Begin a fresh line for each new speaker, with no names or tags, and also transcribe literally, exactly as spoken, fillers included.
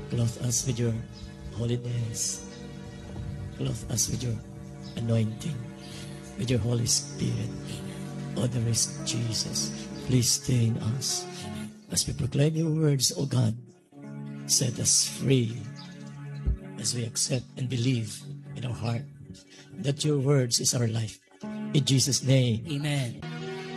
Clothe us with your holiness. Clothe us with your anointing, with your Holy Spirit. Oh, there is Jesus. Please stay in us. As we proclaim your words, O God, set us free as we accept and believe in our heart that your words is our life. In Jesus' name,
Amen.